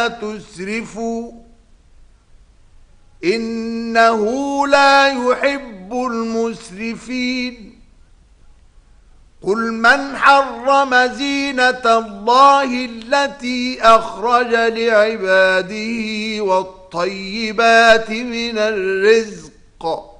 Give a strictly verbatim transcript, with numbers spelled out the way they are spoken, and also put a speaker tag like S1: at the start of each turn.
S1: تسرفوا إنه لا يحب المسرفين. قل من حرم زينة الله التي أخرج لعباده والطيبات من الرزق